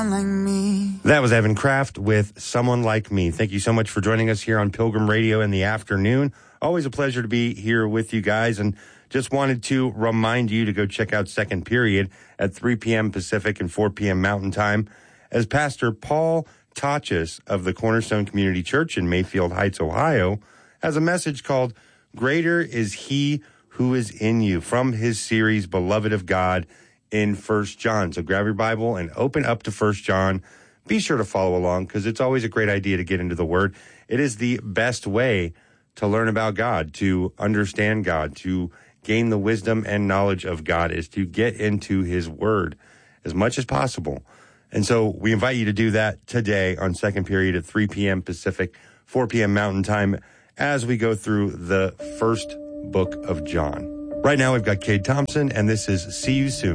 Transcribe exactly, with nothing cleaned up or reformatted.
Like me. That was Evan Kraft with Someone Like Me. Thank you so much for joining us here on Pilgrim Radio in the afternoon. Always a pleasure to be here with you guys, and just wanted to remind you to go check out Second Period at three p.m. Pacific and four p.m. Mountain Time, as Pastor Paul Tachis of the Cornerstone Community Church in Mayfield Heights, Ohio, has a message called Greater is He Who is in You, from his series Beloved of God in First John. So grab your Bible and open up to First John. Be sure to follow along, because it's always a great idea to get into the Word. It is the best way to learn about God, to understand God, to gain the wisdom and knowledge of God, is to get into his Word as much as possible. And so we invite you to do that today on Second Period at three p.m. Pacific, four p.m. Mountain Time, as we go through the first book of John. Right now we've got Cade Thompson, and this is See You Soon.